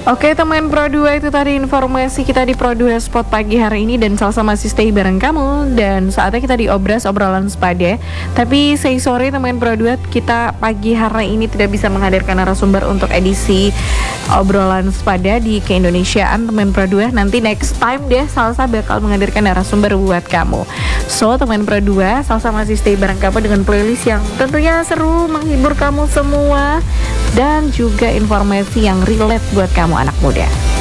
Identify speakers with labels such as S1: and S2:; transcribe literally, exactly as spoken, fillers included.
S1: Oke teman Pro dua, itu tadi informasi kita di Pro dua Spot pagi hari ini. Dan Salsa masih stay bareng kamu. Dan saatnya kita diobras obrolan sepada. Tapi say sorry teman Pro dua, kita pagi hari ini tidak bisa menghadirkan narasumber untuk edisi obrolan sepada di keindonesiaan teman Pro dua. Nanti next time deh Salsa bakal menghadirkan narasumber buat kamu. So teman Pro dua, Salsa masih stay bareng kamu dengan playlist yang tentunya seru, menghibur kamu semua, dan juga informasi yang relate buat kamu anak muda.